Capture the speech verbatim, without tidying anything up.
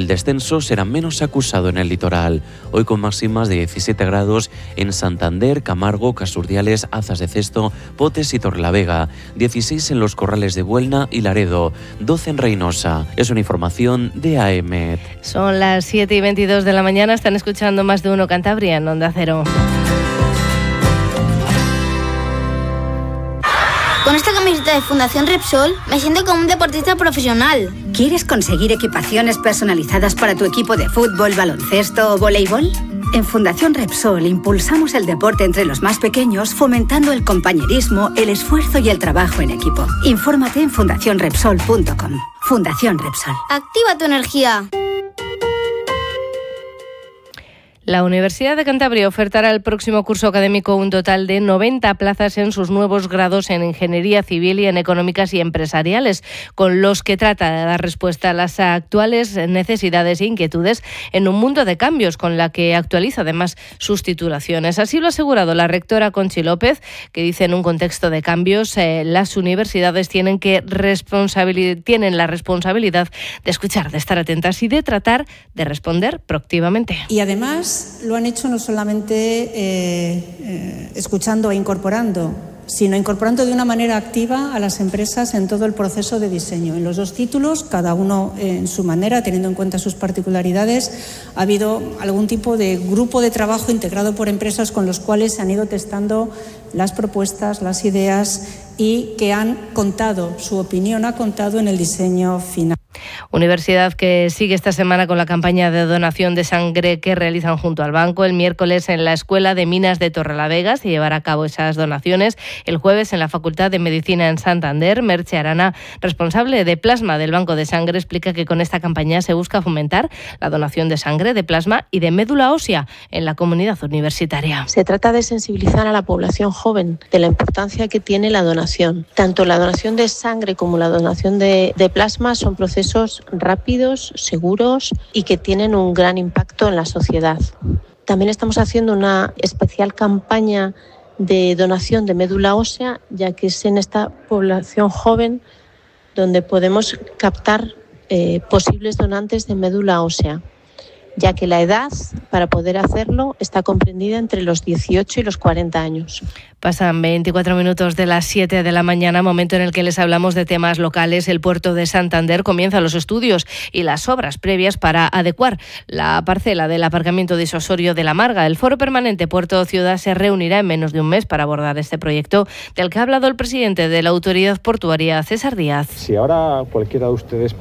El descenso será menos acusado en el litoral, hoy con máximas de diecisiete grados en Santander, Camargo, Casurdiales, Azas de Cesto, Potes y Torrelavega, dieciséis en los Corrales de Buelna y Laredo, doce en Reynosa. Es una información de A E M E T. Son las siete y veintidós de la mañana, están escuchando Más de Uno Cantabria en Onda Cero. Con esta camiseta de Fundación Repsol me siento como un deportista profesional. ¿Quieres conseguir equipaciones personalizadas para tu equipo de fútbol, baloncesto o voleibol? En Fundación Repsol impulsamos el deporte entre los más pequeños, fomentando el compañerismo, el esfuerzo y el trabajo en equipo. Infórmate en fundación repsol punto com. Fundación Repsol. Activa tu energía. La Universidad de Cantabria ofertará el próximo curso académico un total de noventa plazas en sus nuevos grados en Ingeniería Civil y en Económicas y Empresariales, con los que trata de dar respuesta a las actuales necesidades e inquietudes en un mundo de cambios, con la que actualiza además sus titulaciones. Así lo ha asegurado la rectora Conchi López, que dice en un contexto de cambios eh, las universidades tienen, que responsabili- tienen la responsabilidad de escuchar, de estar atentas y de tratar de responder proactivamente. Y además lo han hecho no solamente eh, eh, escuchando e incorporando, sino incorporando de una manera activa a las empresas en todo el proceso de diseño. En los dos títulos, cada uno en su manera, teniendo en cuenta sus particularidades, ha habido algún tipo de grupo de trabajo integrado por empresas con los cuales se han ido testando las propuestas, las ideas y que han contado, su opinión ha contado en el diseño final. Universidad que sigue esta semana con la campaña de donación de sangre que realizan junto al banco. El miércoles en la Escuela de Minas de Torrelavega se llevará a cabo esas donaciones. El jueves en la Facultad de Medicina en Santander, Merche Arana, responsable de plasma del Banco de Sangre, explica que con esta campaña se busca fomentar la donación de sangre, de plasma y de médula ósea en la comunidad universitaria. Se trata de sensibilizar a la población joven de la importancia que tiene la donación. Tanto la donación de sangre como la donación de, de plasma son procesos rápidos, seguros y que tienen un gran impacto en la sociedad. También estamos haciendo una especial campaña de donación de médula ósea, ya que es en esta población joven donde podemos captar eh, posibles donantes de médula ósea, ya que la edad para poder hacerlo está comprendida entre los dieciocho y los cuarenta años. Pasan veinticuatro minutos de las siete de la mañana, momento en el que les hablamos de temas locales. El puerto de Santander comienza los estudios y las obras previas para adecuar la parcela del aparcamiento disuasorio de La Marga. El Foro Permanente Puerto Ciudad se reunirá en menos de un mes para abordar este proyecto, del que ha hablado el presidente de la Autoridad Portuaria, César Díaz. Si ahora cualquiera de ustedes